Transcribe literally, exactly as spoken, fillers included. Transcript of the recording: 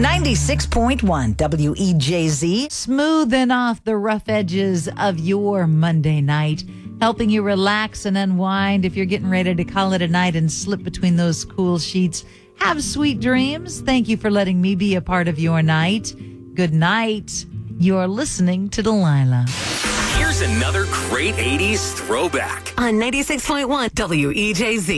ninety-six point one W E J Z. Smoothing off the rough edges of your Monday night, helping you relax and unwind if you're getting ready to call it a night and slip between those cool sheets. Have sweet dreams. Thank you for letting me be a part of your night. Good night. You're listening to Delilah. Here's another great eighties throwback on ninety-six point one W E J Z.